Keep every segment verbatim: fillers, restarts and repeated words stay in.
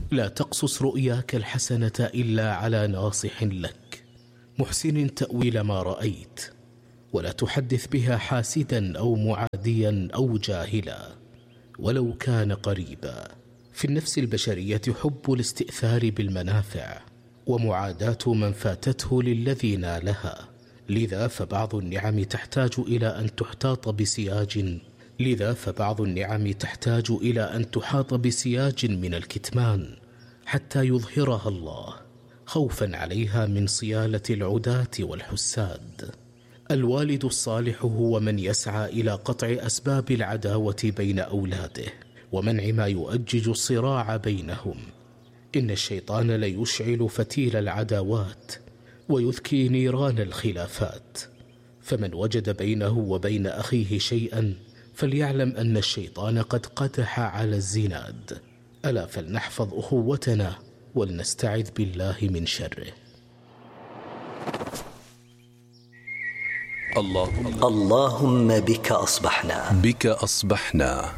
لا تقصص رؤياك الحسنة إلا على ناصح لك محسن تأويل ما رأيت، ولا تحدث بها حاسدا أو معاديا أو جاهلا ولو كان قريبا. في النفس البشرية حب الاستئثار بالمنافع ومعاداة من فاتته للذي نالها، لذا فبعض النعم تحتاج إلى أن تحتاط بسياج لذا فبعض النعم تحتاج إلى أن تحاط بسياج من الكتمان حتى يظهرها الله، خوفا عليها من صيالة العداة والحساد. الوالد الصالح هو من يسعى إلى قطع أسباب العداوة بين أولاده ومنع ما يؤجج الصراع بينهم. إن الشيطان ليشعل فتيل العداوات ويذكي نيران الخلافات، فمن وجد بينه وبين أخيه شيئا فليعلم أن الشيطان قد قدح على الزناد. ألا فلنحفظ أخوتنا ولنستعذ بالله من شره. اللهم اللهم بك أصبحنا بك أصبحنا.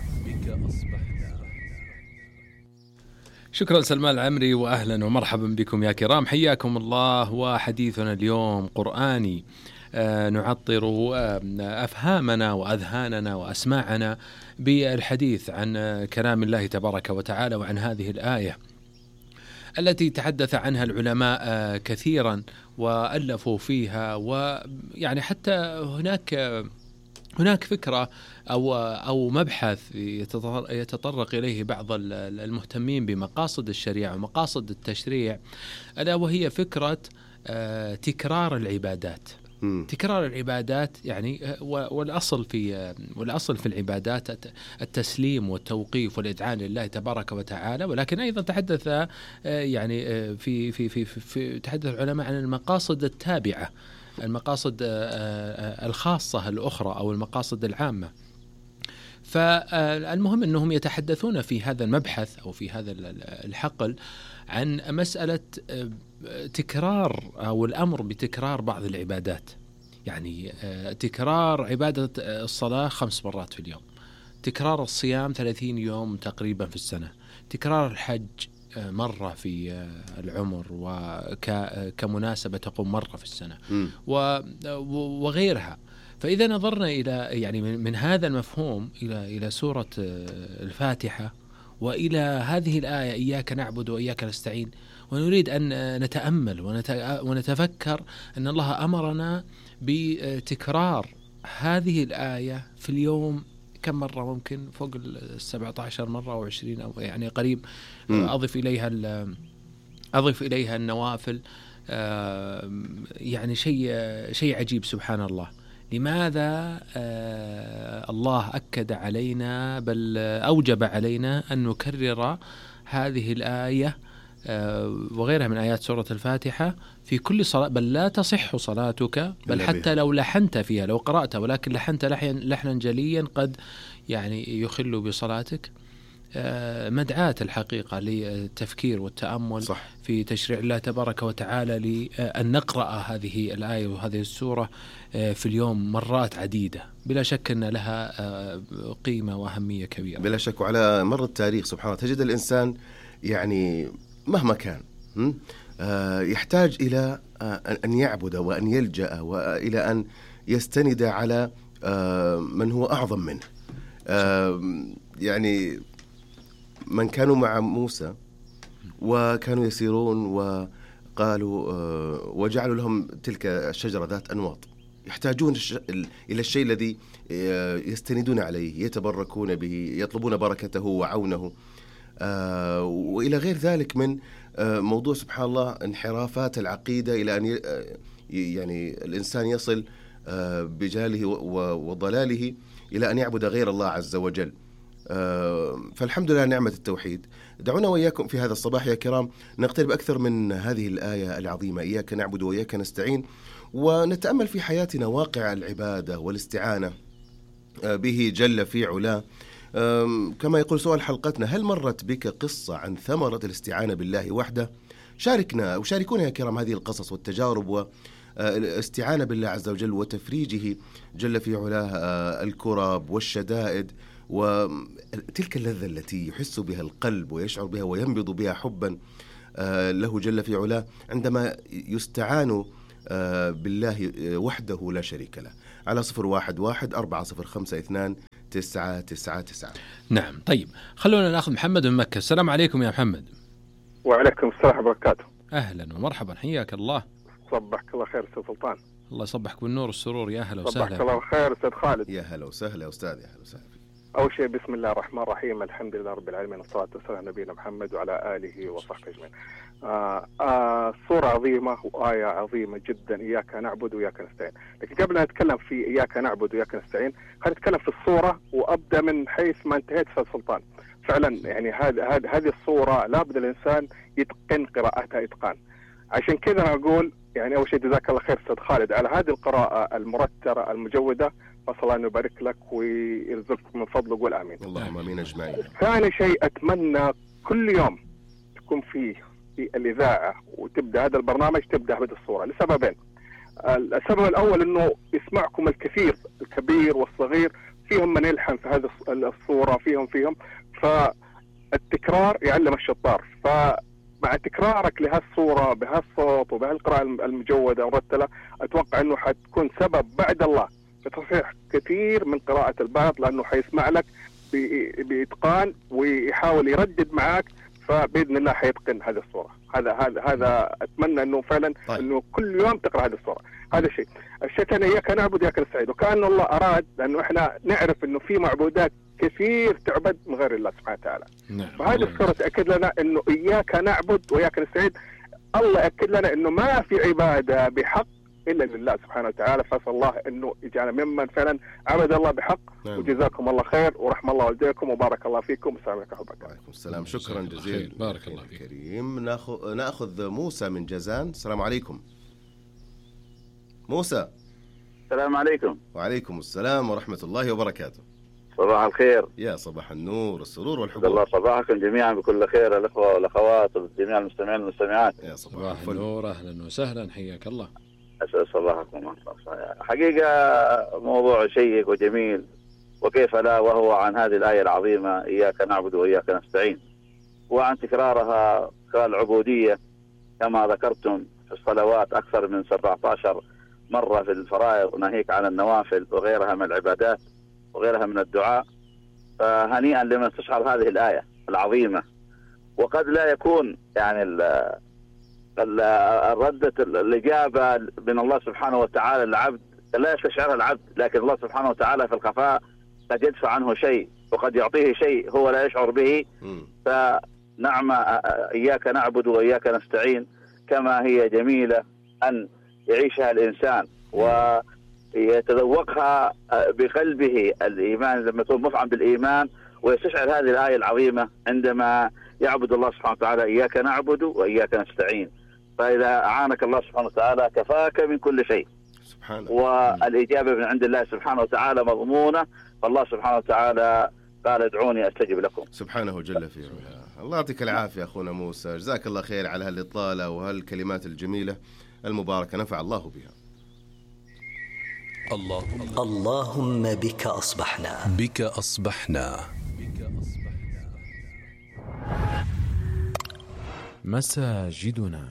شكرا سلمان العمري، وأهلا ومرحبا بكم يا كرام، حياكم الله. وحديثنا اليوم قرآني، آه نعطر آه أفهامنا وأذهاننا وأسماعنا بالحديث عن آه كلام الله تبارك وتعالى، وعن هذه الآية التي تحدث عنها العلماء آه كثيرا وألفوا فيها. ويعني حتى هناك آه هناك فكرة أو أو مبحث يتطرق إليه بعض المهتمين بمقاصد الشريعة ومقاصد التشريع، ألا وهي فكرة تكرار العبادات. م. تكرار العبادات يعني والأصل في والأصل في العبادات التسليم والتوقيف والإذعان لله تبارك وتعالى، ولكن أيضا تحدث يعني في في في, في تحدث العلماء عن المقاصد التابعة، المقاصد الخاصة الأخرى أو المقاصد العامة. فالمهم أنهم يتحدثون في هذا المبحث أو في هذا الحقل عن مسألة تكرار أو الأمر بتكرار بعض العبادات. يعني تكرار عبادة الصلاة خمس مرات في اليوم، تكرار الصيام ثلاثين يوم تقريبا في السنة، تكرار الحج مرة في العمر وكمناسبة تقوم مرة في السنة وغيرها. فإذا نظرنا إلى يعني من هذا المفهوم إلى إلى سورة الفاتحة وإلى هذه الآية إياك نعبد وإياك نستعين، ونريد أن نتأمل ونتفكر أن الله أمرنا بتكرار هذه الآية في اليوم كم مرة؟ ممكن فوق السبعة عشر مرة أو عشرين أو يعني قريب. أضف إليها أضف إليها النوافل. يعني شيء شيء عجيب سبحان الله. لماذا الله أكد علينا بل أوجب علينا أن نكرر هذه الآية وغيرها من آيات سورة الفاتحة في كل صلاة؟ بل لا تصح صلاتك، بل حتى لو لحنت فيها، لو قرأت ولكن لحنت لحنا جليا قد يعني يخل بصلاتك. مدعاة الحقيقة للتفكير والتأمل صح. في تشريع الله تبارك وتعالى لأن نقرأ هذه الآية وهذه السورة في اليوم مرات عديدة، بلا شك أن لها قيمة وأهمية كبيرة بلا شك. وعلى مر التاريخ سبحانه تجد الإنسان يعني مهما كان يحتاج إلى أن يعبد وأن يلجأ وإلى أن يستند على من هو أعظم منه. يعني من كانوا مع موسى وكانوا يسيرون وقالوا وجعلوا لهم تلك الشجرة ذات أنواط، يحتاجون إلى الشيء الذي يستندون عليه، يتبركون به، يطلبون بركته وعونه، وإلى غير ذلك من موضوع سبحان الله انحرافات العقيدة إلى أن يعني الإنسان يصل بجهله وضلاله إلى أن يعبد غير الله عز وجل. فالحمد لله نعمة التوحيد. دعونا وإياكم في هذا الصباح يا كرام نقترب أكثر من هذه الآية العظيمة إياك نعبد وإياك نستعين، ونتأمل في حياتنا واقع العبادة والاستعانة به جل في علاه. كما يقول سؤال حلقتنا: هل مرت بك قصة عن ثمرة الاستعانة بالله وحده؟ شاركنا وشاركونا يا كرام هذه القصص والتجارب والاستعانة بالله عز وجل وتفريجه جل في علاه الكرب والشدائد وتلك اللذة التي يحس بها القلب ويشعر بها وينبض بها حبا له جل في علاه عندما يستعان بالله وحده لا شريك له. على صفر واحد واحد أربعة صفر خمسة اثنان تسعة تسعة تسعة. نعم. طيب خلونا نأخذ محمد من مكة. السلام عليكم يا محمد. وعليكم السلام وبركاته. أهلا ومرحبا، حياك الله. صبحك الله خير أستاذ سلطان. الله يصبحك بالنور والسرور، يا هلا وسهلا. صبحك الله خير أستاذ خالد. يا هلا وسهلا أستاذ. يا هلا وسهلا. أول شيء بسم الله الرحمن الرحيم، الحمد لله رب العالمين، والصلاة والسلام على نبينا محمد وعلى آله وصحبه أجمعين. آه آه صورة عظيمة وآية عظيمة جدا، إياك نعبد وإياك نستعين. لكن قبل أن نتكلم في إياك نعبد وإياك نستعين خلينا نتكلم في الصورة، وأبدأ من حيث ما انتهيت أستاذ سلطان. فعلا يعني هذه هذه الصورة لابد الإنسان يتقن قراءتها إتقان. عشان كذا أنا أقول يعني أول شيء جزاك الله خير أستاذ خالد على هذه القراءة المرترة المجودة، فصل الله أن يبارك لك ويرزقك من فضله، قول آمين. اللهم آمين أجمعين. ثاني شيء أتمنى كل يوم تكون فيه في الإذاعة وتبدأ هذا البرنامج تبدأ بهذه الصورة لسببين. السبب الأول أنه يسمعكم الكثير الكبير والصغير، فيهم من يلحن في هذه الصورة، فيهم فيهم فالتكرار يعلم الشطار. فمع تكرارك لهالصورة بهالصوت وبهالقراءة المجودة والمرتلة أتوقع أنه حتكون سبب بعد الله بتصحيح كثير من قراءة البعض، لأنه حيسمع لك بإتقان ويحاول يردد معك، فبإذن الله حيتقن هذه الصورة. هذا هذا هذا أتمنى أنه فعلا طيب. أنه كل يوم تقرأ هذه الصورة. هذا شيء. الشيء الثاني إياك نعبد وإياك نستعين، وكأن الله أراد، لأنه إحنا نعرف أنه في معبودات كثير تعبد من غير الله سبحانه وتعالى. نعم. فهذه الصورة تأكد لنا أنه إياك نعبد وإياك نستعين. الله يأكد لنا أنه ما في عبادة بحق إلا لله سبحانه وتعالى، فأسأل الله أنه يجعلنا ممن فعلا عبد الله بحق. نعم. وجزاكم الله خير ورحم الله والديكم وبارك الله فيكم والسلام عليكم ورحمة الله. وعليكم السلام. شكرا جزيلا. بارك الله فيك. كريم. ناخذ ناخذ موسى من جازان. السلام عليكم موسى. السلام عليكم. وعليكم السلام ورحمة الله وبركاته. صباح الخير. يا صباح النور والسرور والحب. الله صباحكم جميعا بكل خير، الأخوة والأخوات وجميع المستمعين والمستمعات. يا صباح النور، أهلا وسهلا، حياك الله. أسأل صباحكم. حقيقة موضوع شيق وجميل، وكيف لا، وهو عن هذه الآية العظيمة إياك نعبد وإياك نستعين، وعن تكرارها كالعبودية كما ذكرتم في الصلوات أكثر من سبعة عشر مرة في الفرائض، ناهيك عن النوافل وغيرها من العبادات وغيرها من الدعاء. فهنيئا لمن استشعر هذه الآية العظيمة. وقد لا يكون يعني الردة الإجابة من الله سبحانه وتعالى للعبد لا يستشعرها العبد، لكن الله سبحانه وتعالى في الخفاء قد يدفع عنه شيء وقد يعطيه شيء هو لا يشعر به. فنعم إياك نعبد وإياك نستعين كما هي جميلة أن يعيشها الإنسان ويتذوقها بقلبه الإيمان، لما يكون مفعم بالإيمان ويستشعر هذه الآية العظيمة عندما يعبد الله سبحانه وتعالى إياك نعبد وإياك نستعين. فإذا أعانك الله سبحانه وتعالى كفاك من كل شيء سبحانه. والإجابة من عند الله سبحانه وتعالى مضمونة، فالله سبحانه وتعالى قال ادعوني أستجب لكم سبحانه جل في علاه. الله يعطيك العافية أخونا موسى، جزاك الله خير على هالإطلالة وهالكلمات الجميلة المباركة، نفع الله بها. الله اللهم بك أصبحنا بك أصبحنا مساجدنا.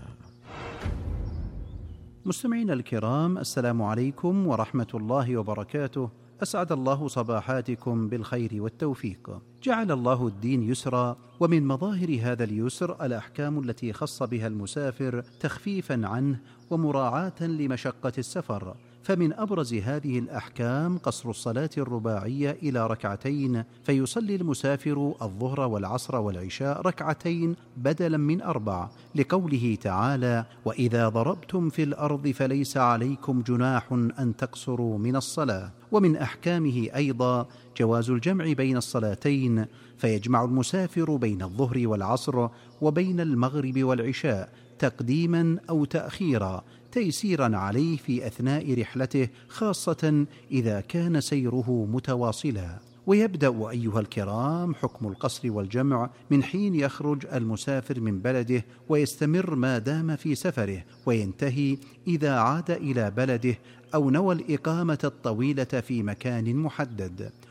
مستمعينا الكرام، السلام عليكم ورحمة الله وبركاته. أسعد الله صباحاتكم بالخير والتوفيق. جعل الله الدين يسرا، ومن مظاهر هذا اليسر الأحكام التي خص بها المسافر تخفيفا عنه ومراعاة لمشقة السفر. فمن أبرز هذه الأحكام قصر الصلاة الرباعية إلى ركعتين، فيصلي المسافر الظهر والعصر والعشاء ركعتين بدلا من أربع، لقوله تعالى: وإذا ضربتم في الأرض فليس عليكم جناح أن تقصروا من الصلاة. ومن أحكامه أيضا جواز الجمع بين الصلاتين، فيجمع المسافر بين الظهر والعصر وبين المغرب والعشاء تقديما أو تأخيرا، تيسيرا عليه في أثناء رحلته، خاصة إذا كان سيره متواصلا. ويبدأ أيها الكرام حكم القصر والجمع من حين يخرج المسافر من بلده ويستمر ما دام في سفره، وينتهي إذا عاد إلى بلده أو نوى الإقامة الطويلة في مكان محدد.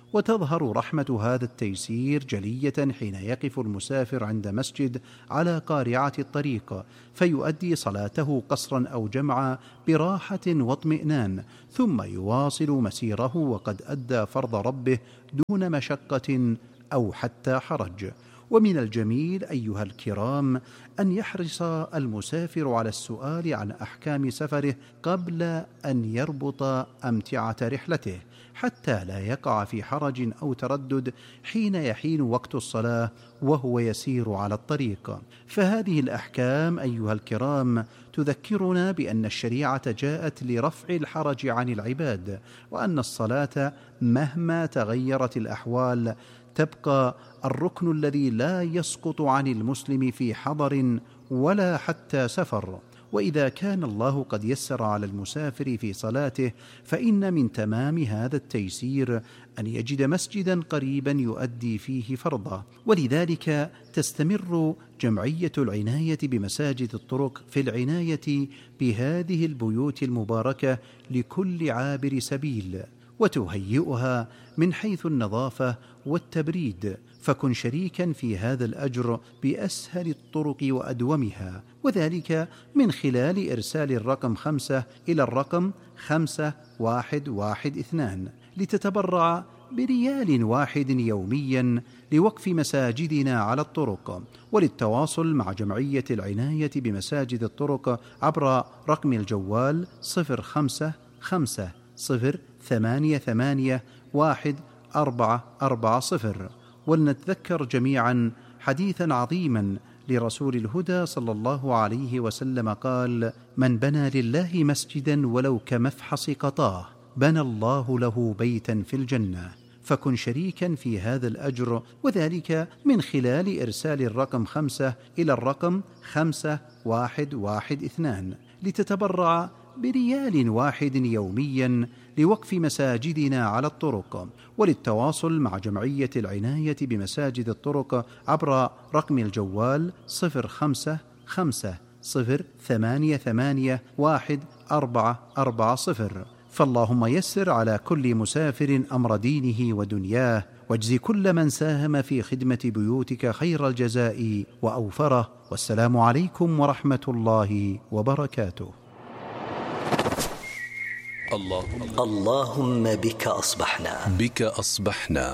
وتظهر رحمة هذا التيسير جلية حين يقف المسافر عند مسجد على قارعة الطريق فيؤدي صلاته قصرا أو جمعا براحة واطمئنان، ثم يواصل مسيره وقد أدى فرض ربه دون مشقة أو حتى حرج. ومن الجميل أيها الكرام أن يحرص المسافر على السؤال عن أحكام سفره قبل أن يربط أمتعة رحلته، حتى لا يقع في حرج أو تردد حين يحين وقت الصلاة وهو يسير على الطريق. فهذه الأحكام أيها الكرام تذكرنا بأن الشريعة جاءت لرفع الحرج عن العباد، وأن الصلاة مهما تغيرت الأحوال تبقى الركن الذي لا يسقط عن المسلم في حضر ولا حتى سفر. وإذا كان الله قد يسر على المسافر في صلاته فإن من تمام هذا التيسير أن يجد مسجدا قريبا يؤدي فيه فرضه. ولذلك تستمر جمعية العناية بمساجد الطرق في العناية بهذه البيوت المباركة لكل عابر سبيل، وتهيئها من حيث النظافة والتبريد، فكن شريكا في هذا الأجر بأسهل الطرق وأدومها، وذلك من خلال إرسال الرقم خمسة إلى الرقم خمسة واحد واحد اثنان لتتبرع بريال واحد يوميا لوقف مساجدنا على الطرق. وللتواصل مع جمعية العناية بمساجد الطرق عبر رقم الجوال صفر خمسة خمسة صفر ثمانية ثمانية واحد أربعة أربعة صفر. ولنتذكر جميعا حديثا عظيما لرسول الهدى صلى الله عليه وسلم قال: من بنى لله مسجدا ولو كمفحص قطاه بنى الله له بيتا في الجنة. فكن شريكا في هذا الأجر، وذلك من خلال إرسال الرقم خمسة إلى الرقم خمسة واحد واحد اثنان لتتبرع بريال واحد يوميا لوقف مساجدنا على الطرق. وللتواصل مع جمعية العناية بمساجد الطرق عبر رقم الجوال صفر خمسة خمسة صفر ثمانية ثمانية واحد أربعة أربعة صفر. فاللهم يسر على كل مسافر أمر دينه ودنياه، واجزي كل من ساهم في خدمة بيوتك خير الجزاء وأوفره. والسلام عليكم ورحمة الله وبركاته. اللهم, اللهم بك أصبحنا بك أصبحنا.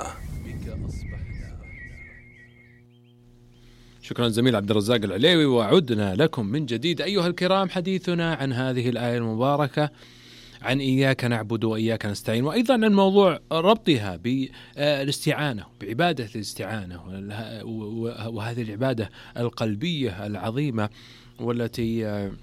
شكرا زميل عبد الرزاق العليوي. وعدنا لكم من جديد أيها الكرام حديثنا عن هذه الآية المباركة، عن إياك نعبد وإياك نستعين، وأيضا عن موضوع ربطها بالاستعانة، بعبادة الاستعانة، وهذه العبادة القلبية العظيمة والتي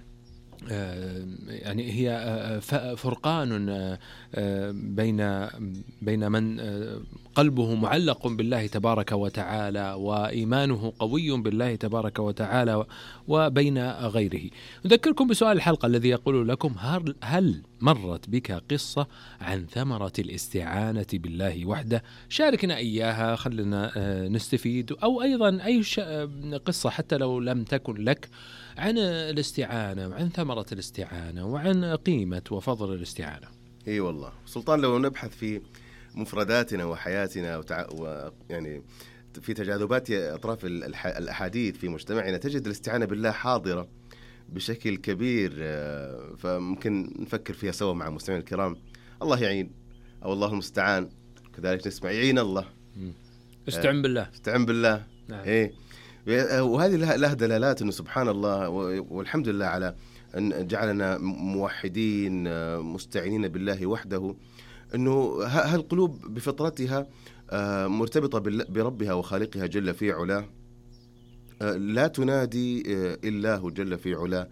يعني هي فرقان بين بين من قلبه معلق بالله تبارك وتعالى وإيمانه قوي بالله تبارك وتعالى وبين غيره. نذكركم بسؤال الحلقة الذي يقول لكم: هل مرت بك قصة عن ثمرة الاستعانة بالله وحده؟ شاركنا إياها، خلنا نستفيد، أو أيضا أي قصة حتى لو لم تكن لك عن الاستعانة وعن ثمرة الاستعانة وعن قيمة وفضل الاستعانة. اي والله سلطان، لو نبحث في مفرداتنا وحياتنا وتع... و... يعني في تجاذبات أطراف الح... الأحاديث في مجتمعنا تجد الاستعانة بالله حاضرة بشكل كبير، فممكن نفكر فيها سوا مع المستمعين الكرام. الله يعين، أو الله المستعان، كذلك نسمع يعين الله. استعن بالله استعن بالله. نعم. إيه، وهذه لها دلالات أنه سبحان الله والحمد لله على أن جعلنا موحدين مستعينين بالله وحده، أنه هالقلوب بفطرتها مرتبطة بربها وخالقها جل في علاه، لا تنادي إلا هو جل في علاه،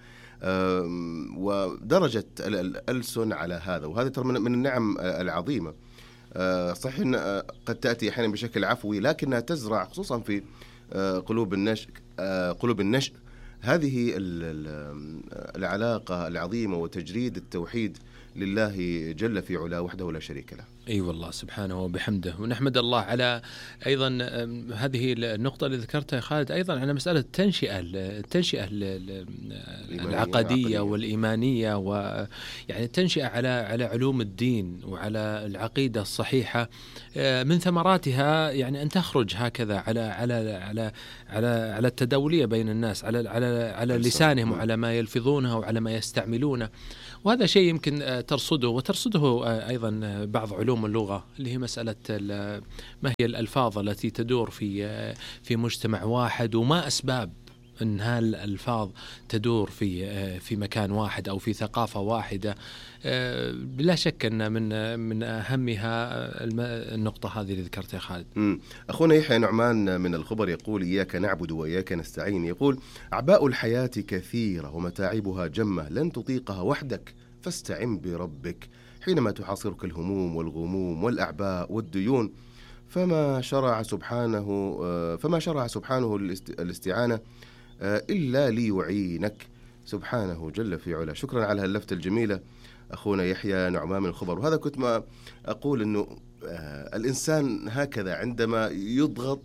ودرجة الألسن على هذا، وهذا ترى من النعم العظيمة. صحيح أن قد تأتي أحيانا بشكل عفوي، لكنها تزرع خصوصا في قلوب النشء قلوب النشء هذه العلاقة العظيمة وتجريد التوحيد لله جل في علاه وحده لا شريك له. اي أيوة والله سبحانه وبحمده. ونحمد الله على ايضا هذه النقطه اللي ذكرتها يا خالد، ايضا على مساله التنشئه التنشئه العقديه والايمانيه، ويعني التنشئه على على علوم الدين وعلى العقيده الصحيحه، من ثمراتها يعني ان تخرج هكذا على على على على على التداوليه بين الناس، على على على لسانهم وعلى ما يلفظونه وعلى ما يستعملونه. وهذا شيء يمكن ترصده وترصده أيضا بعض علوم اللغة، اللي هي مسألة ما هي الألفاظ التي تدور في في مجتمع واحد، وما أسباب أن هالألفاظ تدور في في مكان واحد أو في ثقافة واحدة. بلا شك أن من من أهمها النقطة هذه اللي ذكرتها خالد. أخونا يحيى نعمان من الخبر يقول: إياك نعبد وإياك نستعين. يقول: أعباء الحياة كثيرة ومتاعبها جمة، لن تطيقها وحدك فاستعن بربك حينما تحاصرك الهموم والغموم والأعباء والديون. فما شرع سبحانه فما شرع سبحانه الاستعانة إلا ليعينك سبحانه جل في علا. شكرا على هاللفتة الجميلة أخونا يحيى نعمان من الخبر. وهذا كنت ما أقول أنه الإنسان هكذا عندما يضغط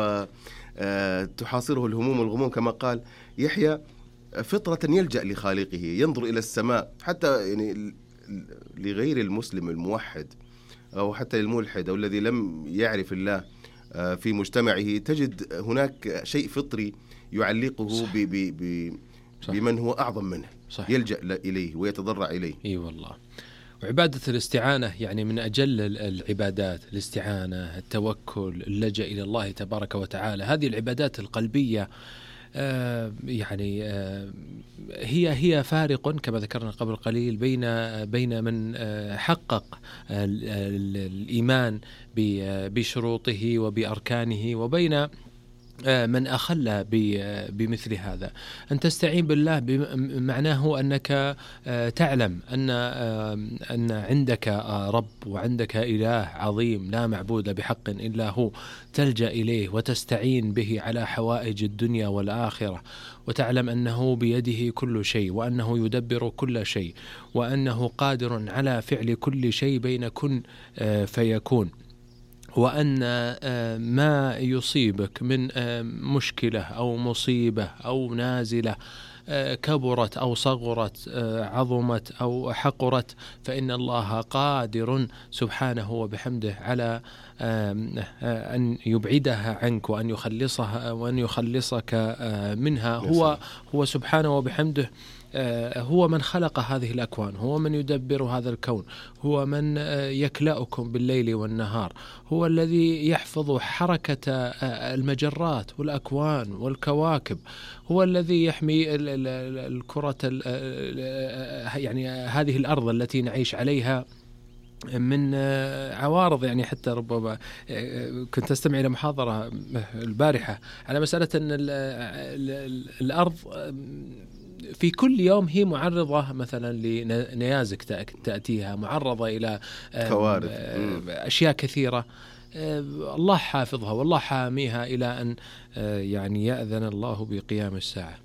وتحاصره الهموم والغموم كما قال يحيى، فطرة يلجأ لخالقه، ينظر إلى السماء. حتى يعني لغير المسلم الموحد أو حتى الملحد أو الذي لم يعرف الله في مجتمعه، تجد هناك شيء فطري يعلقه ب ب ب بمن هو أعظم منه. صحيح. يلجأ إليه ويتضرع إليه. إي والله. وعبادة الاستعانة يعني من أجل العبادات، الاستعانة، التوكل، اللجأ إلى الله تبارك وتعالى. هذه العبادات القلبية آه يعني آه هي هي فارق كما ذكرنا قبل قليل بين بين من آه حقق آه الإيمان بشروطه وبأركانه، وبين من أخل بمثل هذا. أن تستعين بالله معناه أنك تعلم أن أن عندك رب وعندك إله عظيم لا معبود بحق إلا هو، تلجأ إليه وتستعين به على حوائج الدنيا والآخرة، وتعلم أنه بيده كل شيء، وأنه يدبر كل شيء، وأنه قادر على فعل كل شيء بين كن فيكون، وأن ما يصيبك من مشكلة أو مصيبة أو نازلة كبرت أو صغرت، عظمت أو حقرت، فإن الله قادر سبحانه وبحمده على أن يبعدها عنك وأن يخلصها وأن يخلصك منها. هو هو سبحانه وبحمده هو من خلق هذه الأكوان، هو من يدبر هذا الكون، هو من يكلأكم بالليل والنهار، هو الذي يحفظ حركة المجرات والأكوان والكواكب، هو الذي يحمي الكرة يعني هذه الأرض التي نعيش عليها من عوارض. يعني حتى ربما كنت أستمع إلى محاضرة البارحة على مسألة أن الأرض في كل يوم هي معرضة مثلا لنيازك تأتيها، معرضة إلى كوارث، أشياء كثيرة. الله حافظها والله حاميها إلى أن يعني يأذن الله بقيام الساعة.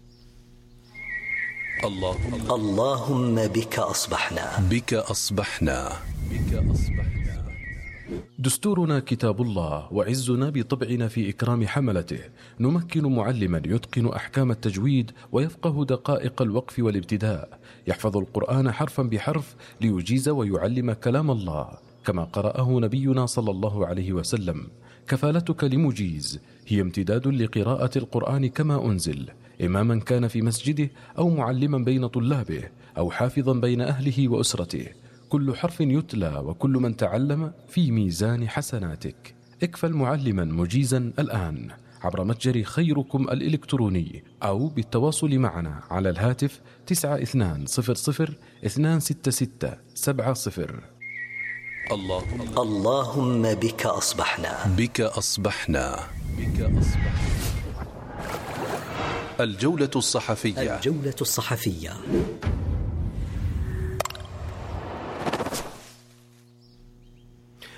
اللهم اللهم بك أصبحنا بك أصبحنا بك أصبحنا. دستورنا كتاب الله، وعزنا بطبعنا في إكرام حملته. نمكن معلما يتقن أحكام التجويد ويفقه دقائق الوقف والابتداء، يحفظ القرآن حرفا بحرف ليجيز ويعلم كلام الله كما قرأه نبينا صلى الله عليه وسلم. كفالتك لمجيز هي امتداد لقراءة القرآن كما أنزل، إماما كان في مسجده أو معلما بين طلابه أو حافظا بين أهله وأسرته. كل حرف يتلى وكل من تعلم في ميزان حسناتك. اكفل معلما مجيزا الآن عبر متجر خيركم الإلكتروني أو بالتواصل معنا على الهاتف تسعة اثنان صفر صفر اثنان ستة ستة سبعة صفر. اللهم اللهم بك أصبحنا بك أصبحنا بك أصبحنا. الجولة الصحفية الجولة الصحفية.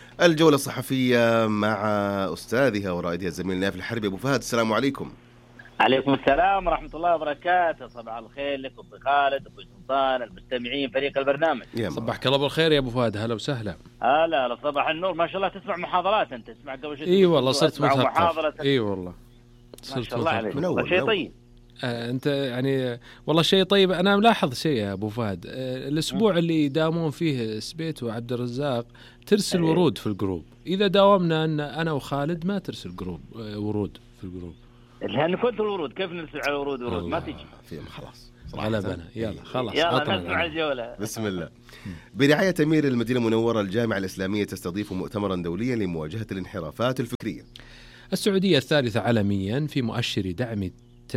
الجولة الصحفية مع أستاذها ورائدها الزميل نايف الحربي. أبو فهد السلام عليكم. عليكم السلام ورحمة الله وبركاته. صباح الخير لك أبو خالد، أبو سلطان، المستمعين، فريق البرنامج. صباحك الله بالخير يا أبو فهد، هلا وسهلا. هلا هلا، صباح النور. ما شاء الله تسمع محاضرات أنت، تسمع قبل شوي. إي والله صرت مثقف. إي والله صرت ما شاء الله عليك. من شيء طيب. آه أنت يعني والله شيء طيب. أنا ملاحظ شيء يا أبو فهد، آه الأسبوع اللي يداومون فيه سبيت وعبد الرزاق ترسل أيه. ورود في الجروب. إذا داومنا أن أنا وخالد ما ترسل جروب آه ورود في الجروب. لأن كنت الورود كيف نرسل على ورود ورود ما تجي فيهم خلاص غلبنا. يلا خلاص يلا نسمع الجولة. بسم الله. برعاية أمير المدينة المنورة الجامعة الإسلامية تستضيف مؤتمرا دوليا لمواجهة الانحرافات الفكرية. السعودية الثالثة عالميا في مؤشر دعم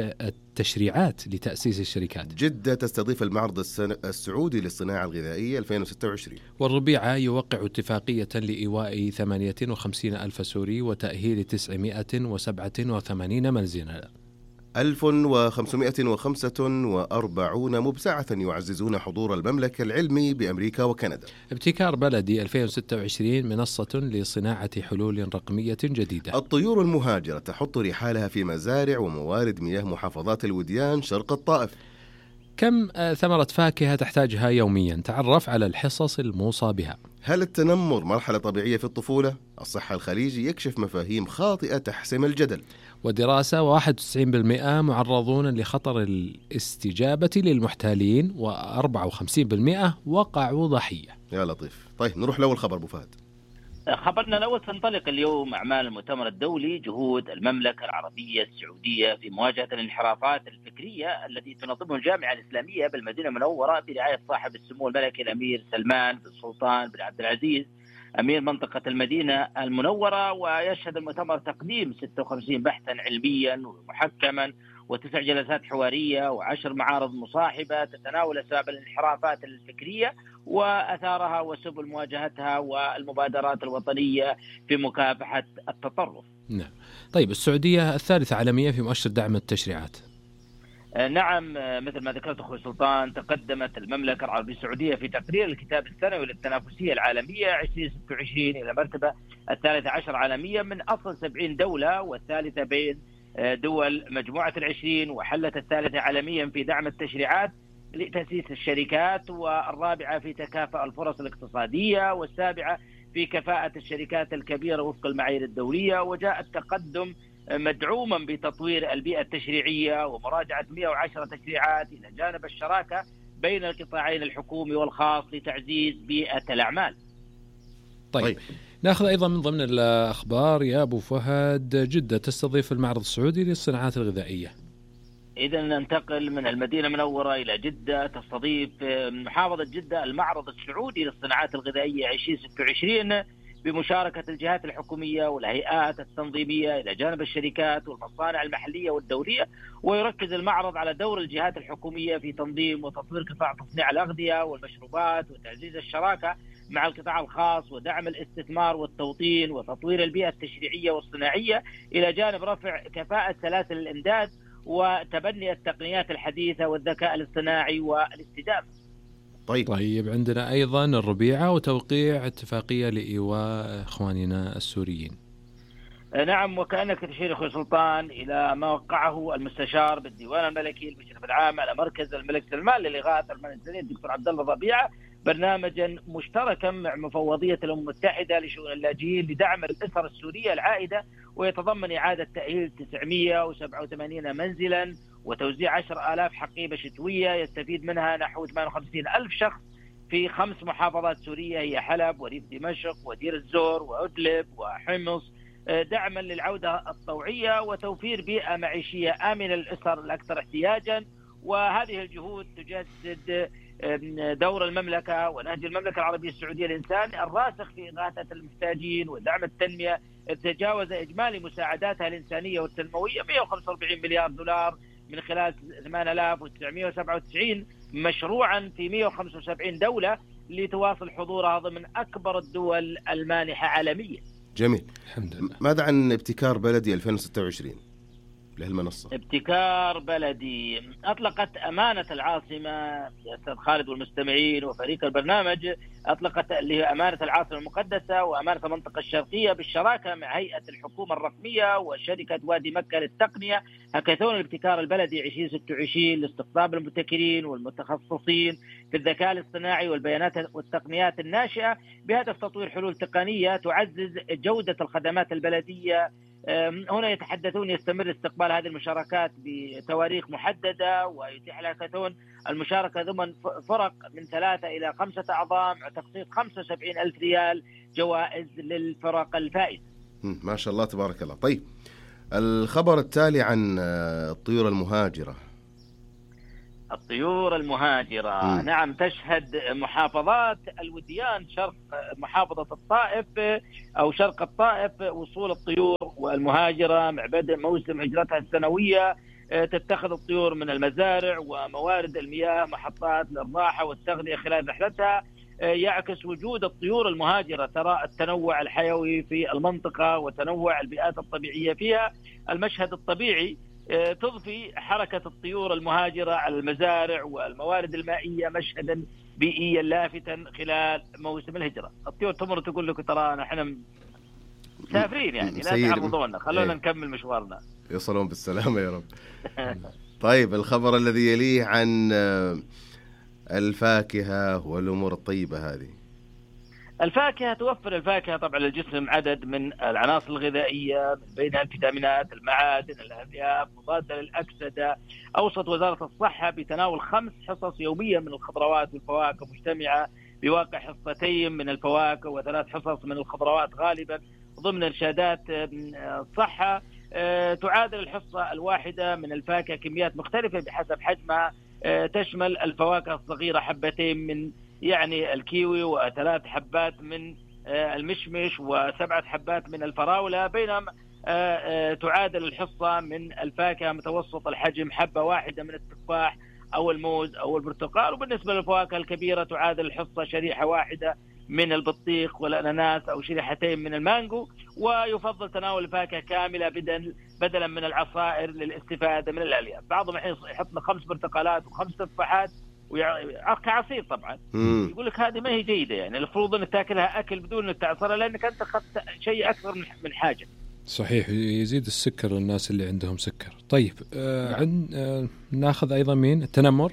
التشريعات لتأسيس الشركات. جدة تستضيف المعرض السعودي للصناعة الغذائية ألفين وستة وعشرين. والربيعة يوقع اتفاقية لإيواء ثمانية وخمسين ألف سوري وتأهيل تسعمائة وسبعة وثمانين منزلا. ألف وخمسمائة وخمسة وأربعين مبسعة يعززون حضور المملكة العلمي بأمريكا وكندا. ابتكار بلدي ألفين وستة وعشرين منصة لصناعة حلول رقمية جديدة. الطيور المهاجرة تحط رحالها في مزارع وموارد مياه محافظات الوديان شرق الطائف. كم ثمرة فاكهة تحتاجها يوميا؟ تعرف على الحصص الموصى بها. هل التنمر مرحلة طبيعية في الطفولة؟ الصحة الخليجي يكشف مفاهيم خاطئة تحسم الجدل. ودراسة واحد وتسعين بالمئة معرضون لخطر الاستجابة للمحتالين وأربعة وخمسين بالمئة وقعوا ضحية. يا لطيف. طيب نروح لأول خبر أبو فهد. خبرنا الأول، تنطلق اليوم أعمال المؤتمر الدولي جهود المملكة العربية السعودية في مواجهة الانحرافات الفكرية التي تنظمها الجامعة الإسلامية بالمدينة المنورة برعاية صاحب السمو الملكي الأمير سلمان بن سلطان بن عبد العزيز أمير منطقة المدينة المنورة. ويشهد المؤتمر تقديم ستة وخمسين بحثا علميا ومحكما وتسع جلسات حوارية وعشر معارض مصاحبة تتناول أسباب الانحرافات الفكرية وأثارها وسبل مواجهتها والمبادرات الوطنية في مكافحة التطرف. نعم. طيب السعودية الثالثة عالميا في مؤشر دعم التشريعات. نعم، مثل ما ذكرت أخوي سلطان، تقدمت المملكة العربية السعودية في تقرير الكتاب السنوي للتنافسية العالمية ألفين وستة وعشرين إلى مرتبة الثالثة عشر عالميا من أصل سبعين دولة، والثالثة بين دول مجموعة العشرين، وحلت الثالثة عالميا في دعم التشريعات لتأسيس الشركات، والرابعة في تكافؤ الفرص الاقتصادية، والسابعة في كفاءة الشركات الكبيرة وفق المعايير الدولية. وجاء التقدم مدعوما بتطوير البيئة التشريعية ومراجعة مئة وعشرة تشريعات إلى جانب الشراكة بين القطاعين الحكومي والخاص لتعزيز بيئة الأعمال. طيب, طيب. ناخذ أيضا من ضمن الأخبار يا أبو فهد، جدة تستضيف المعرض السعودي للصناعات الغذائية. إذا ننتقل من المدينة المنورة إلى جدة، تستضيف محافظة جدة المعرض السعودي للصناعات الغذائية ألفين وستة وعشرين بمشاركة الجهات الحكومية والهيئات التنظيمية إلى جانب الشركات والمصانع المحلية والدولية. ويركز المعرض على دور الجهات الحكومية في تنظيم وتطوير قطاع تصنيع الأغذية والمشروبات وتعزيز الشراكة مع القطاع الخاص ودعم الاستثمار والتوطين وتطوير البيئة التشريعية والصناعية إلى جانب رفع كفاءة سلاسل الإمداد وتبني التقنيات الحديثة والذكاء الاصطناعي والاستدامة. طيب. طيب عندنا أيضا الربيعة وتوقيع اتفاقية لإيواء إخواننا السوريين. نعم، وكأنك تشير أخوي سلطان إلى ما وقعه المستشار بالديوان الملكي المشرف العام على مركز الملك سلمان للإغاثة المنزلية الدكتور عبد الله ربيعة برنامجا مشتركا مع مفوضية الأمم المتحدة لشؤون اللاجئين لدعم الأسر السورية العائدة، ويتضمن إعادة تأهيل تسعمائة وسبعة وثمانين منزلا وتوزيع عشرة آلاف حقيبة شتوية يستفيد منها نحو ثمانية وخمسين ألف شخص في خمس محافظات سورية هي حلب وريف دمشق ودير الزور وأدلب وحمص، دعما للعودة الطوعية وتوفير بيئة معيشية آمنة للأسر الأكثر احتياجا. وهذه الجهود تجسد دور المملكة ونهج المملكة العربية السعودية الإنساني الراسخ في إغاثة المحتاجين ودعم التنمية، تجاوز إجمالي مساعداتها الإنسانية والتنموية مئة وخمسة وأربعين مليار دولار من خلال ثمانية آلاف وتسعمائة وسبعة وتسعين مشروعا في مئة وخمسة وسبعين دولة لتواصل حضورها ضمن أكبر الدول المانحة عالميا. جميل. الحمد لله. ماذا عن ابتكار بلدي ألفين وستة وعشرين؟ لهالمنصة. ابتكار بلدي. أطلقت أمانة العاصمة يا أستاذ خالد والمستمعين وفريق البرنامج، أطلقت اللي هي أمانة العاصمة المقدسة وأمانة المنطقة الشرقية بالشراكة مع هيئة الحكومة الرقمية وشركة وادي مكة للتقنية هاكاثون الابتكار البلدي عشرين ستة وعشرين لاستقطاب المبتكرين والمتخصصين في الذكاء الاصطناعي والبيانات والتقنيات الناشئة بهدف تطوير حلول تقنية تعزز جودة الخدمات البلدية. هنا يتحدثون يستمر استقبال هذه المشاركات بتواريخ محددة، ويتيح الهاكاثون المشاركة ضمن فرق من ثلاثة إلى خمسة أعضاء مع تخصيص خمسة وسبعين ألف ريال جوائز للفرق الفائزة. ما شاء الله تبارك الله. طيب الخبر التالي عن الطيور المهاجرة. الطيور المهاجرة م. نعم، تشهد محافظات الوديان شرق محافظة الطائف أو شرق الطائف وصول الطيور والمهاجرة مع بدء موسم هجرتها السنوية. تتخذ الطيور من المزارع وموارد المياه محطات للراحة والتغذية خلال رحلتها. يعكس وجود الطيور المهاجرة ترى التنوع الحيوي في المنطقة وتنوع البيئات الطبيعية فيها. المشهد الطبيعي تضفي حركة الطيور المهاجرة على المزارع والموارد المائية مشهدا بيئيا لافتا خلال موسم الهجرة. الطيور تمر تقول لك ترى نحن مسافرين يعني لا تعرضونا، خلونا ايه. نكمل مشوارنا. يوصلون بالسلامة يا رب. طيب الخبر الذي يليه عن الفاكهة والأمور الطيبة هذه. الفاكهة توفر الفاكهة طبعا للجسم عدد من العناصر الغذائية من بينها الفيتامينات، المعادن، الألياف، مضادة للأكسدة. أوصت وزارة الصحة بتناول خمس حصص يوميا من الخضروات والفواكه مجتمعة بواقع حصتين من الفواكه وثلاث حصص من الخضروات غالبا ضمن إرشادات الصحة. تعادل الحصة الواحدة من الفاكهة كميات مختلفة بحسب حجمها، تشمل الفواكه الصغيرة حبتين من يعني الكيوي وثلاث حبات من المشمش وسبعة حبات من الفراولة، بينما تعادل الحصة من الفاكهة متوسط الحجم حبة واحدة من التفاح أو الموز أو البرتقال. وبالنسبة للفواكه الكبيرة تعادل الحصة شريحة واحدة من البطيخ والأناناس أو شريحتين من المانجو. ويفضل تناول الفاكهة كاملة بدل بدلا من العصائر للاستفادة من الألياف. بعضهم يحط لك خمس برتقالات وخمس تفاحات كعصير طبعا. مم. يقول لك هذه ما هي جيدة، يعني المفروض أن تأكلها أكل بدون أن تعصرها لأنك أنت أخذت شيء أكثر من حاجة. صحيح، يزيد السكر للناس اللي عندهم سكر. طيب آه نعم. عن آه ناخذ أيضا من التنمر.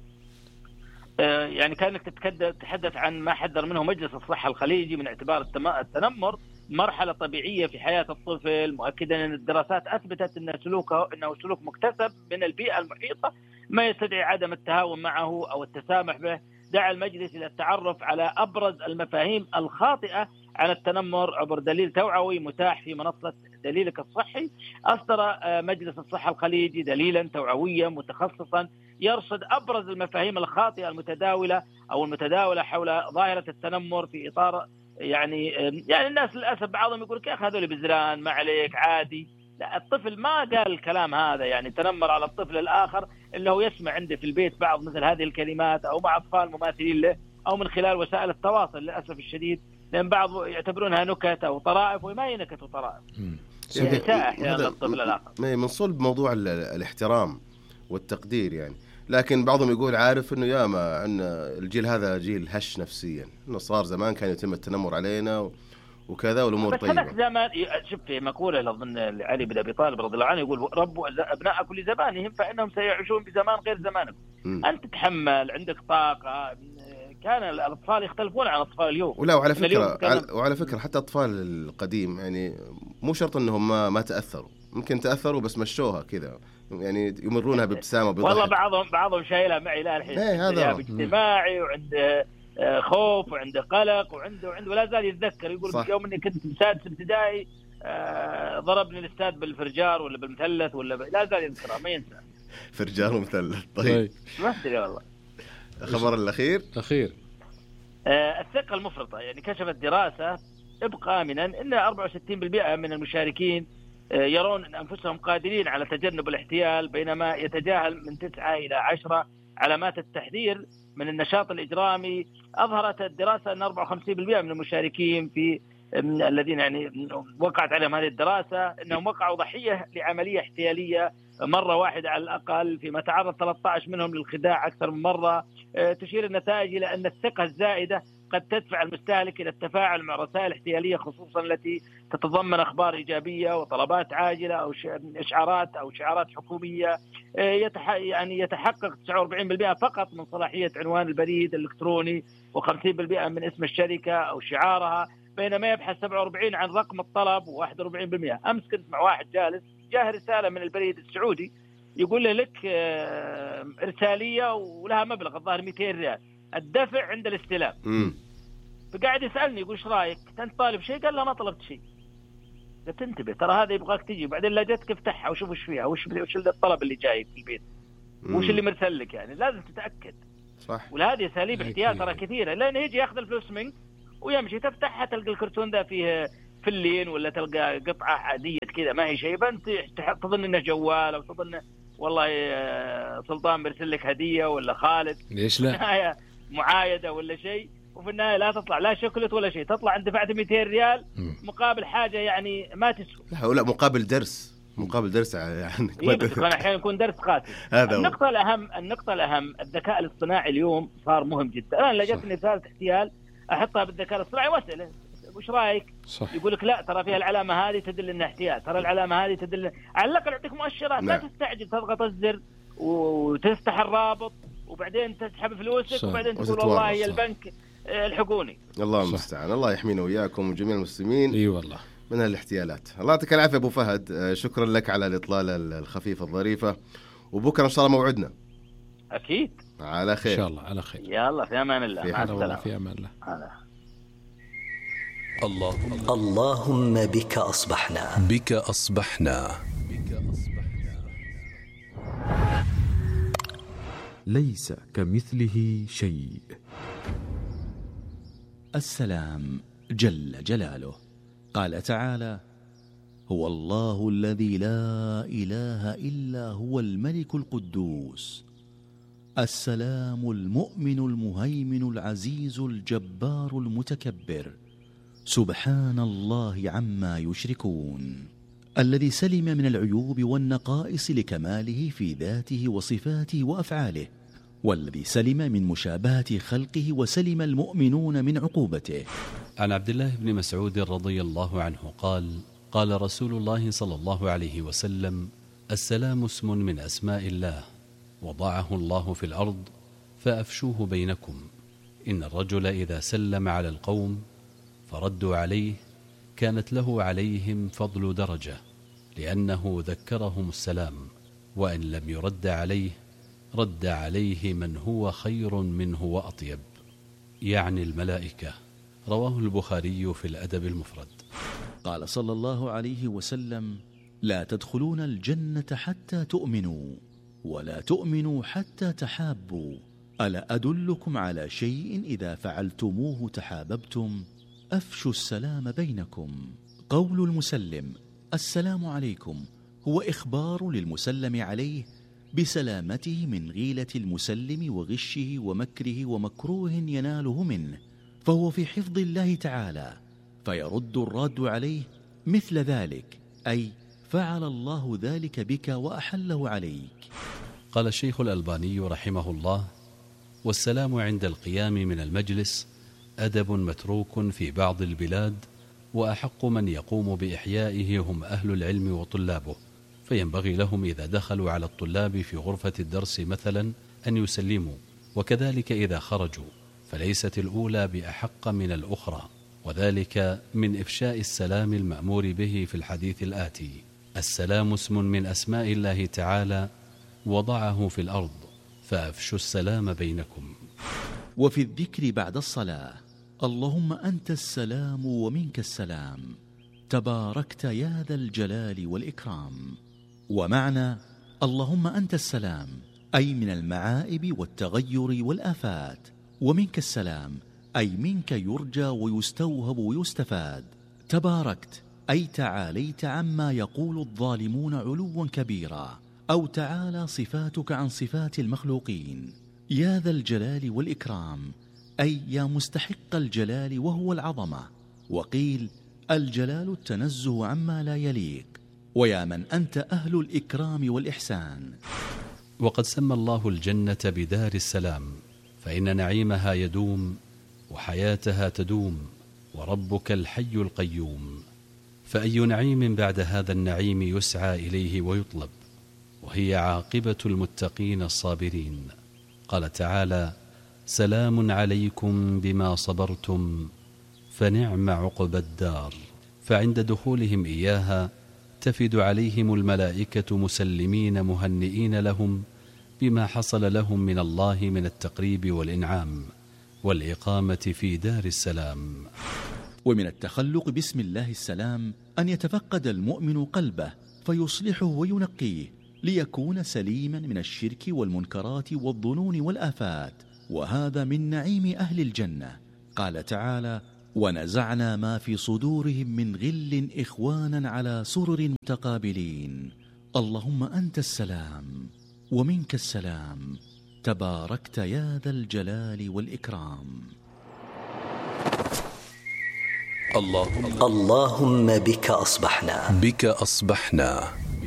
آه يعني كانك تتحدث عن ما حذر منه مجلس الصحة الخليجي من اعتبار التنمر مرحلة طبيعية في حياة الطفل، مؤكدا أن الدراسات أثبتت أن سلوكه أنه سلوك مكتسب من البيئة المحيطة ما يستدعي عدم التهاون معه أو التسامح به. دعا المجلس إلى التعرف على أبرز المفاهيم الخاطئة عن التنمر عبر دليل توعوي متاح في منصة دليلك الصحي. أصدر مجلس الصحة الخليجي دليلا توعويا متخصصا يرصد أبرز المفاهيم الخاطئة المتداولة أو المتداولة حول ظاهرة التنمر في إطار يعني يعني الناس للأسف بعضهم يقول يا أخي هذول بزران ما عليك عادي. لا، الطفل ما قال الكلام هذا، يعني تنمر على الطفل الآخر اللي هو يسمع عنده في البيت بعض مثل هذه الكلمات أو مع أطفال مماثلين له أو من خلال وسائل التواصل للأسف الشديد، لأن بعض يعتبرونها نكت أو طرائف وما هي نكت وطرائف. إساءة أحيانا للطفل الآخر. من صلب موضوع الاحترام والتقدير يعني، لكن بعضهم يقول عارف إنه يا ما عندنا الجيل هذا جيل هش نفسيا، إنه صار زمان كان يتم التنمر علينا و... وكذا والأمور طيبة. بس زمان شوف في مقولة أظن علي بن أبي طالب رضي الله عنه يقول ربوا أبناءكم لزمانهم فإنهم سيعيشون بزمان غير زمانكم. م. أنت تتحمل، عندك طاقة. كان الأطفال يختلفون عن أطفال اليوم. ولا وعلى فكرة كان... وعلى فكرة حتى أطفال القديم يعني مو شرط إنهم ما ما تأثروا، ممكن تأثروا بس مشوها كذا يعني يمرونها بابتسامة وبضحك. والله بعضهم بعضهم شايلها معي لا الحين. هذا اجتماعي وعنده خوف وعنده قلق وعنده وعنده ولا زال يتذكر يقول صح. يوم اني كنت سادس ابتدائي آه ضربني الاستاذ بالفرجار ولا بالمثلث ولا ب... لا زال يذكرها ما ينسى. فرجار ومثلث. طيب ما ادري والله. الخبر الاخير اخير آه الثقة المفرطة. يعني كشفت دراسة ابقى آمنا ان أربعة وستين بالمئة من المشاركين آه يرون ان انفسهم قادرين على تجنب الاحتيال، بينما يتجاهل من تسعة الى عشرة علامات التحذير من النشاط الإجرامي. أظهرت الدراسة أن أربعة وخمسين بالمئة من المشاركين في الذين يعني وقعت عليهم هذه الدراسة أنهم وقعوا ضحية لعملية احتيالية مرة واحدة على الأقل، فيما تعرض ثلاثة عشر منهم للخداع أكثر من مرة. تشير النتائج إلى أن الثقة الزائدة قد تدفع المستهلك إلى التفاعل مع رسائل احتيالية، خصوصا التي تتضمن أخبار إيجابية وطلبات عاجلة أو إشعارات أو شعارات حكومية. يتح... يعني يتحقق تسعة وأربعين بالمئة فقط من صلاحية عنوان البريد الإلكتروني وخمسين بالمئة من اسم الشركة أو شعارها، بينما يبحث سبعة وأربعين عن رقم الطلب وواحد وأربعين بالمئة. أمس كنت مع واحد جالس جاه رسالة من البريد السعودي يقول له لك إرسالية ولها مبلغ الظاهر مئتين ريال، الدفع عند الاستلام. فقاعد يسألني يقول ايش رايك؟ انت طالب شيء؟ قال لا ما طلبت شيء. قلت انتبه ترى هذا يبغاك تجي بعدين لا جتك افتحها وشوف ايش فيها، وش وش الطلب اللي جاي في البيت، وش اللي مرسل لك، يعني لازم تتاكد. صح. وهذه اساليب احتيال ترى كثيره، لان يجي ياخذ الفلوس منك ويمشي، تفتحها تلقى الكرتون ذا فيه فلين ولا تلقى قطعه عاديه كذا ما هي شيء، فانت تظن انه جوال او تظن والله سلطان مرسل لك هديه ولا خالد ليش لا معايده ولا شيء، وفي النهايه لا تطلع لا شوكولات ولا شيء، تطلع انت دفعت مئتين ريال مقابل حاجه يعني ما تسوى. لا ولا مقابل درس، مقابل درس يعني كان احيانا يكون درس قاسي. النقطه الاهم النقطه الاهم الذكاء الاصطناعي اليوم صار مهم جدا. انا لقيتني رساله احتيال احطها بالذكاء الاصطناعي واساله وش رايك؟ صح. يقول لك لا ترى فيها العلامه هذه تدل انها احتيال، ترى العلامه هذه تدل، على الاقل يعطيك مؤشرات. لا تستعجل تضغط الزر وتفتح الرابط وبعدين تسحب فلوسك وبعدين تقول والله هي البنك الحقوني. الله المستعان. الله يحمينا وياكم وجميع المسلمين اي والله من الاحتيالات. الله يعطيك العافيه ابو فهد، شكرا لك على الاطلاله الخفيفه الظريفه، وبكره ان شاء الله موعدنا. اكيد على خير ان شاء الله. على خير. يلا في امان الله. مع السلامه. في امان الله. الله اللهم بك أصبحنا بك أصبحنا ليس كمثله شيء. السلام جل جلاله قال تعالى: هو الله الذي لا إله إلا هو الملك القدوس السلام المؤمن المهيمن العزيز الجبار المتكبر سبحان الله عما يشركون، الذي سلم من العيوب والنقائص لكماله في ذاته وصفاته وأفعاله، والذي سلم من مشابهة خلقه وسلم المؤمنون من عقوبته. عن عبد الله بن مسعود رضي الله عنه قال: قال رسول الله صلى الله عليه وسلم: السلام اسم من أسماء الله وضعه الله في الأرض فأفشوه بينكم، إن الرجل إذا سلم على القوم فردوا عليه كانت له عليهم فضل درجة، لأنه ذكرهم السلام، وإن لم يرد عليه رد عليه من هو خير منه وأطيب، يعني الملائكة. رواه البخاري في الأدب المفرد. قال صلى الله عليه وسلم: لا تدخلون الجنة حتى تؤمنوا، ولا تؤمنوا حتى تحابوا، ألا أدلكم على شيء إذا فعلتموه تحاببتم؟ أفشوا السلام بينكم. قول المسلم السلام عليكم هو إخبار للمسلم عليه بسلامته من غيلة المسلم وغشه ومكره ومكروه يناله منه، فهو في حفظ الله تعالى، فيرد الراد عليه مثل ذلك، أي فعل الله ذلك بك وأحله عليك. قال الشيخ الألباني رحمه الله: والسلام عند القيام من المجلس أدب متروك في بعض البلاد، وأحق من يقوم بإحيائه هم أهل العلم وطلابه، فينبغي لهم إذا دخلوا على الطلاب في غرفة الدرس مثلا أن يسلموا، وكذلك إذا خرجوا، فليست الأولى بأحق من الأخرى، وذلك من إفشاء السلام المأمور به في الحديث الآتي: السلام اسم من أسماء الله تعالى وضعه في الأرض فأفشوا السلام بينكم. وفي الذكر بعد الصلاة: اللهم أنت السلام ومنك السلام، تباركت يا ذا الجلال والإكرام. ومعنى اللهم أنت السلام أي من المعائب والتغير والآفات، ومنك السلام أي منك يرجى ويستوهب ويستفاد. تباركت أي تعاليت عما يقول الظالمون علوا كبيرا، أو تعالى صفاتك عن صفات المخلوقين. يا ذا الجلال والإكرام أي يا مستحق الجلال وهو العظمة. وقيل الجلال التنزه عما لا يليق، ويا من أنت أهل الإكرام والإحسان. وقد سمى الله الجنة بدار السلام، فإن نعيمها يدوم وحياتها تدوم، وربك الحي القيوم. فأي نعيم بعد هذا النعيم يسعى إليه ويطلب، وهي عاقبة المتقين الصابرين. قال تعالى: سلام عليكم بما صبرتم فنعم عقبى الدار. فعند دخولهم إياها تفد عليهم الملائكة مسلمين مهنئين لهم بما حصل لهم من الله من التقريب والإنعام والإقامة في دار السلام. ومن التخلق باسم الله السلام أن يتفقد المؤمن قلبه فيصلحه وينقيه ليكون سليما من الشرك والمنكرات والظنون والآفات، وهذا من نعيم أهل الجنة. قال تعالى: ونزعنا ما في صدورهم من غل إخوانا على سرر متقابلين. اللهم أنت السلام ومنك السلام، تباركت يا ذا الجلال والإكرام. اللهم اللهم بك أصبحنا بك أصبحنا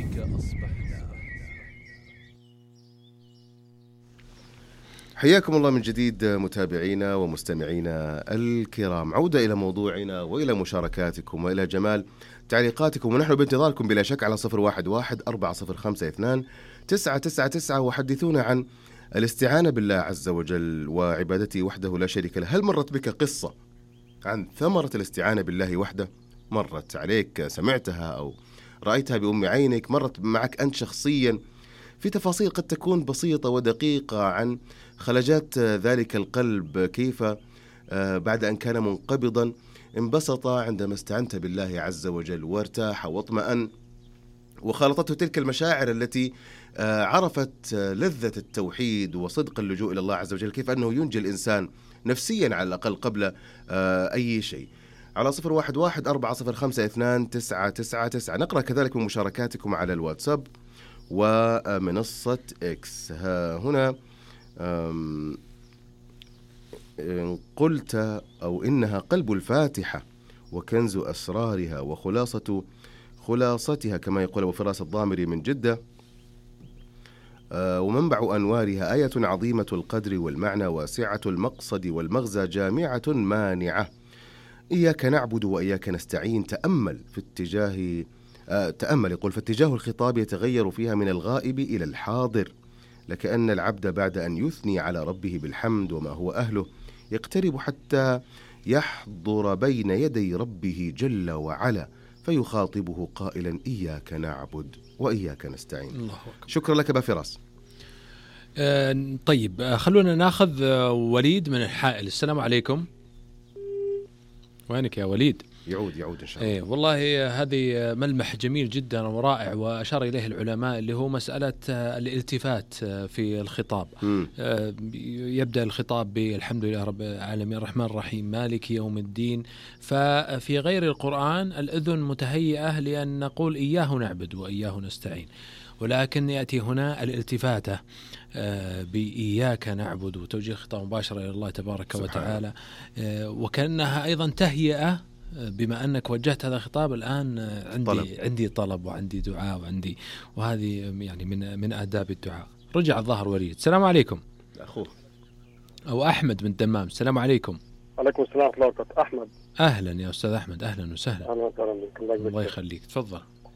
حياكم الله من جديد متابعينا ومستمعينا الكرام. عودة إلى موضوعنا وإلى مشاركاتكم وإلى جمال تعليقاتكم، ونحن بانتظاركم بلا شك على صفر واحد واحد أربعة صفر خمسة اثنان تسعة تسعة تسعة. وحدثونا عن الاستعانة بالله عز وجل وعبادته وحده لا شريك له. هل مرت بك قصة عن ثمرة الاستعانة بالله وحده؟ مرت عليك، سمعتها أو رأيتها بأم عينك، مرت معك أنت شخصيا في تفاصيل قد تكون بسيطة ودقيقة عن خلجات ذلك القلب، كيف بعد أن كان منقبضا انبسط عندما استعنت بالله عز وجل وارتاح واطمأن، وخالطته تلك المشاعر التي عرفت لذة التوحيد وصدق اللجوء إلى الله عز وجل، كيف أنه ينجي الإنسان نفسيا على الأقل قبل أي شيء. على صفر واحد واحد أربعة صفر خمسة اثنان تسعة تسعة تسعة. نقرأ كذلك من مشاركاتكم على الواتساب ومنصة إكس. ها هنا قلت أو إنها قلب الفاتحة وكنز أسرارها وخلاصة خلاصتها كما يقول أبو فراس الضامري من جدة، ومنبع أنوارها آية عظيمة القدر والمعنى واسعة المقصد والمغزى جامعة مانعة. إياك نعبد وإياك نستعين. تأمل في اتجاه آه تأمل يقول فاتجاه الخطاب يتغير فيها من الغائب إلى الحاضر، لكأن العبد بعد أن يثني على ربه بالحمد وما هو أهله يقترب حتى يحضر بين يدي ربه جل وعلا فيخاطبه قائلا إياك نعبد وإياك نستعين. الله أكبر. شكرا لك أبا فراس. آه طيب آه خلونا ناخذ آه وليد من الحائل. السلام عليكم. وينك يا وليد؟ يعود يعود إن شاء الله. إيه والله هذه ملمح جميل جدا ورائع وأشار إليه العلماء، اللي هو مسألة الالتفات في الخطاب. م. يبدأ الخطاب بالحمد لله رب العالمين الرحمن الرحيم مالك يوم الدين، ففي غير القرآن الأذن متهيئة لأن نقول إياه نعبد وإياه نستعين، ولكن يأتي هنا الالتفاتة بإياك نعبد وتوجيه خطاب مباشرة إلى الله تبارك وتعالى، وكأنها أيضا تهيئة بما أنك وجهت هذا الخطاب الآن عندي طلب. عندي طلب وعندي دعاء وعندي، وهذه يعني من من آداب الدعاء. رجع الظاهر وليد. السلام عليكم. أخوه أو أحمد من الدمام. السلام عليكم. عليكم السلام ورحمة الله وبركاته. أحمد. أهلا يا أستاذ أحمد، أهلا وسهلا. أهلا وسهلا بك. الله يخليك، تفضل.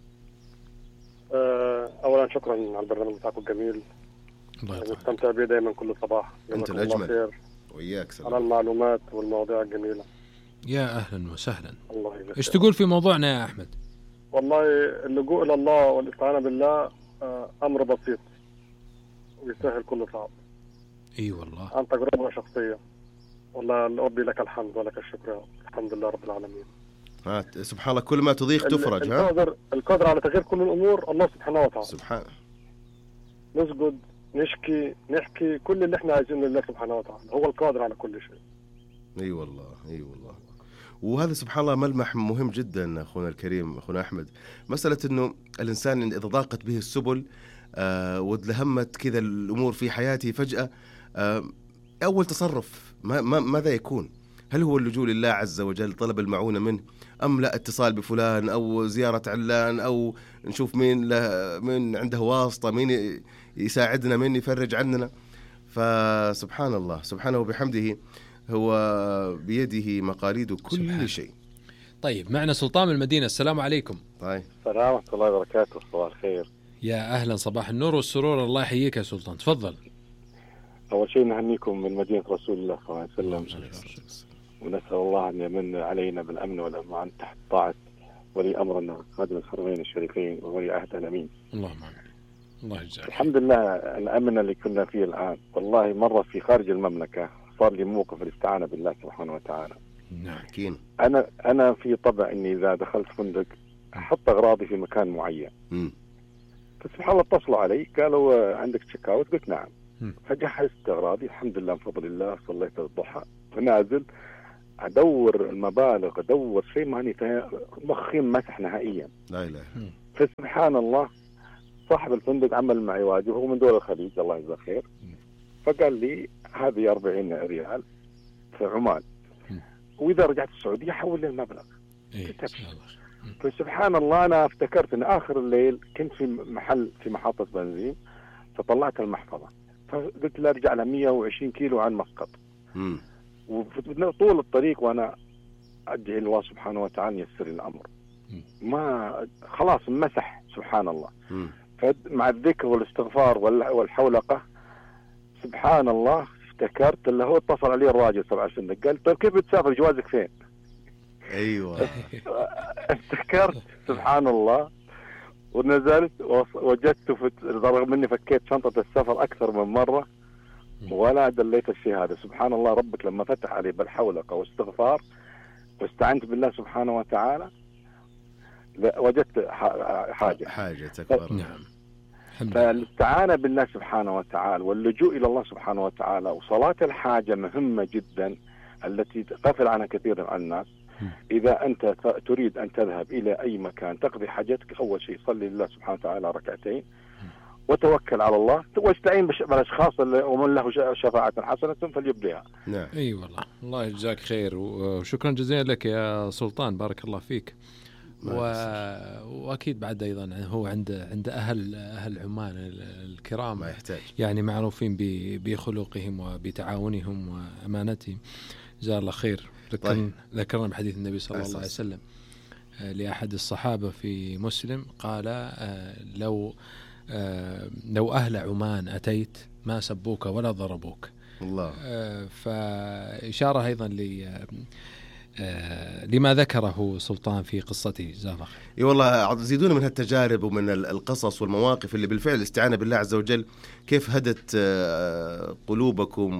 أولا شكرا على البرنامج بتاعكم الجميل، نستمتع به دائما كل صباح. أنت الأجمل وإياك سلام. على المعلومات والمواضيع الجميلة. يا أهلا وسهلا. الله يبارك. إيش تقول في موضوعنا يا أحمد؟ والله اللجوء إلى الله والاستعانة بالله أمر بسيط ويسهل كل صعب. إي والله. عن تجربة شخصية، والله ربي لك الحمد ولك الشكر، الحمد لله رب العالمين. ها سبحان الله، كل ما تضيق تفرج. ها القادر القادر على تغيير كل الأمور الله سبحانه وتعالى. سبحان. نسجد نشكي نحكي كل اللي احنا عايزينه لله سبحانه وتعالى، هو القادر على كل شيء. اي والله اي والله. وهذا سبحان الله ملمح مهم جدا اخونا الكريم اخونا احمد، مساله انه الانسان اذا ضاقت به السبل آه وتلهمت كذا الامور في حياته فجاه، آه اول تصرف ما ما ماذا يكون؟ هل هو اللجوء لله عز وجل طلب المعونة منه، أم لا اتصال بفلان أو زيارة علان أو نشوف مين له من عنده واسطة، مين يساعدنا، مين يفرج عننا. فسبحان الله سبحانه وبحمده هو بيده مقاليد كل سبحان. شيء. طيب معنا سلطان من المدينة. السلام عليكم. طيب. السلام ورحمة الله وبركاته. صباح الخير. يا أهلا، صباح النور والسرور، الله يحييك يا سلطان، تفضل. أول شيء نهنيكم من مدينة رسول الله صلى الله عليه وسلم، ونسأل الله أن يمن علينا بالأمن والأمان تحت طاعة ولي أمرنا خادم الحرمين الشريفين وولي عهد الأمين. اللهم آمين. الله يجزاك. الحمد لله الأمن اللي كنا فيه الآن، والله مرة في خارج المملكة صار لي موقف الاستعانة بالله سبحانه وتعالى. نعم. أنا أنا في طبع إني إذا دخلت فندق أحط أغراضي في مكان معين. م. فسبحان الله اتصلوا علي قالوا عندك تشيك اوت، قلت نعم. م. فجهزت أغراضي الحمد لله بفضل الله، صليت الضحى فنازل أدور المبالغ أدور شيء ماني مخي مسح نهائيا. لا إله. فسبحان الله صاحب الفندق عمل معي واجب، هو من دول الخليج الله يجزاه خير، فقال لي هذه أربعين ريال في عمان، وإذا رجعت السعودية حول لي المبلغ. إيه. فسبحان الله أنا افتكرت أن آخر الليل كنت في محل في محطة بنزين، فطلعت المحفظة فقلت لا أرجع لها مية وعشرين كيلو عن مسقط. وطول الطريق وأنا أدعي الله سبحانه وتعالى يسر الأمر، ما خلاص مسح سبحان الله. م. فمع الذكر والاستغفار والحولقة سبحان الله افتكرت اللي هو اتصل علي الراجل تبع الفندق قال طيب كيف بتسافر جوازك فين؟ ايوه. افتكرت سبحان الله ونزلت وجدت رغم اني فكيت شنطة السفر اكثر من مرة ولا دليت الشيء هذا. سبحان الله ربك لما فتح علي بالحولقة واستغفار واستعنت بالله سبحانه وتعالى وجدت حاجة حاجة تكبر. نعم. فالاستعانة بالله سبحانه وتعالى واللجوء إلى الله سبحانه وتعالى وصلاة الحاجة مهمة جدا التي غفل عنها كثير من الناس. إذا أنت تريد أن تذهب إلى أي مكان تقضي حاجتك أول شيء صلي لله سبحانه وتعالى ركعتين وتوكل على الله واستعين بالأشخاص ومن له شفاعة حسنة فليبديها. نعم. أي والله الله يجزاك خير وشكرا جزيلا لك يا سلطان، بارك الله فيك. و... واكيد بعد ايضا هو عند عند اهل اهل عمان الكرام ما يحتاج، يعني معروفين ب... بخلقهم وبتعاونهم وامانتهم، جزاه الله خير. ذكرنا طيب. ذكرنا بحديث النبي صلى الله عليه وسلم لاحد الصحابه في مسلم قال لو لو اهل عمان اتيت ما سبوك ولا ضربوك. الله. فاشاره ايضا ل آه لما ذكره سلطان في قصته جزاه الله خير. اي والله زيدونا من هالتجارب ومن القصص والمواقف اللي بالفعل الاستعانة بالله عز وجل كيف هدت آه قلوبكم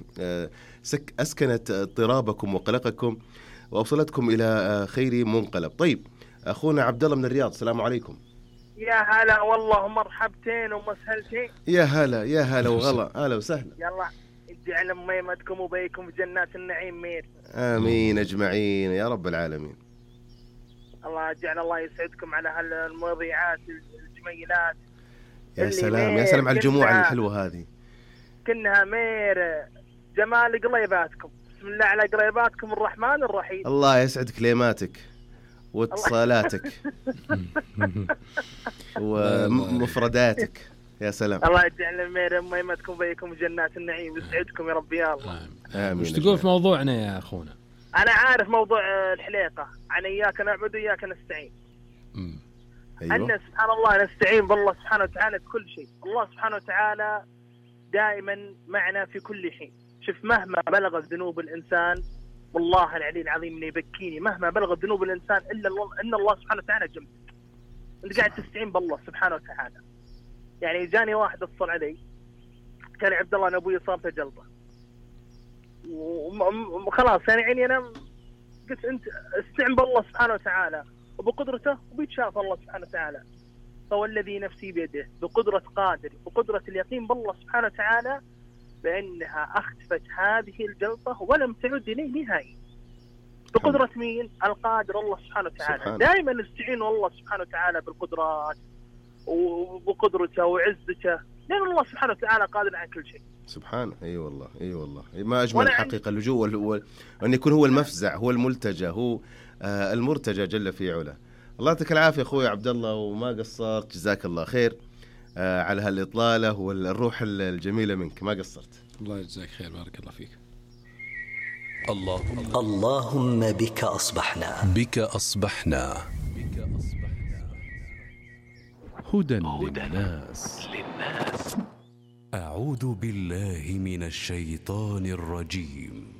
وأسكنت اضطرابكم وقلقكم وأوصلتكم إلى آه خير منقلب. طيب أخونا عبد الله من الرياض، السلام عليكم. يا هلا والله مرحبتين ومسهلتين. يا هلا يا هلا وغلا هلا وسهلا. يلا جعل ميمتكم وبيكم في جنات النعيم مير. آمين أجمعين يا رب العالمين. الله جعل الله يسعدكم على هالمواضيعات الجميلات. يا سلام يا سلام على الجموع الحلوة هذه. كنها مير جمال قليباتكم. بسم الله على قليباتكم الرحمن الرحيم. الله يسعد كليماتك واتصالاتك ومفرداتك. يا سلام. الله يجعل مير ميمتكم بيكم جنات النعيم يسعدكم يا رب يا الله. آمين. وش تقول في موضوعنا يا أخونا؟ أنا عارف موضوع الحليقة عن إياك نعبد وإياك نستعين. أيوة. أن سبحان الله نستعين بالله سبحانه وتعالى في كل شيء. الله سبحانه وتعالى دائما معنا في كل حين. شوف مهما بلغت ذنوب الإنسان والله العلي العظيم من يبكيني مهما بلغت ذنوب الإنسان إلا الله إن الله سبحانه وتعالى جنبك. أنت قاعد تستعين بالله سبحانه وتعالى. يعني جاني واحد اتصل علي قال عبد الله انا ابوي صابته جلطه وخلاص يعني عيني انا قلت انت استعن بالله سبحانه وتعالى وبقدرته وبيتشاف الله سبحانه وتعالى. فوالذي نفسي بيده بقدرة قادر بقدرة اليقين بالله سبحانه وتعالى بأنها أخفت هذه الجلطة ولم تعد إليه نهائي. بقدرة مين؟ القادر الله سبحانه وتعالى. دائما نستعين الله سبحانه وتعالى بالقدرات وبقدرته وعزته لأن الله سبحانه وتعالى قادر على كل شيء. سبحانه. اي أيوة والله اي أيوة والله ما اجمل الحقيقه اللجوء هو ان يكون هو المفزع، هو الملتجى، هو آه المرتجى جل في علا. الله يعطيك العافيه اخوي عبد الله، وما قصرت، جزاك الله خير آه على هالاطلاله والروح الجميله منك، ما قصرت. الله يجزاك خير، بارك الله فيك. اللهم اللهم بك أصبحنا بك أصبحنا هدى للناس. أعوذ بالله من الشيطان الرجيم.